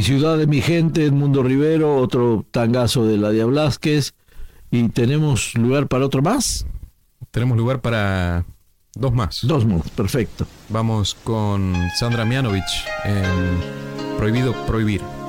Ciudad de mi gente, Edmundo Rivero, otro tangazo de la Dia Blasquez. ¿Y tenemos lugar para otro más? Tenemos lugar para dos más. Dos más, perfecto. Vamos con Sandra Mianovich en Prohibido Prohibir.